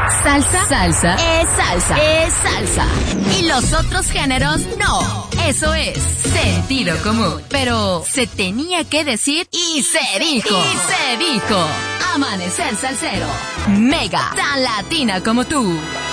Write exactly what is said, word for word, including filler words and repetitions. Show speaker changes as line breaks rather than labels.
Salsa, salsa, es salsa, es salsa. Y los otros géneros, no. Eso es sentido común. Pero se tenía que decir y se dijo. Y se dijo. Amanecer Salsero. Mega, tan latina como tú.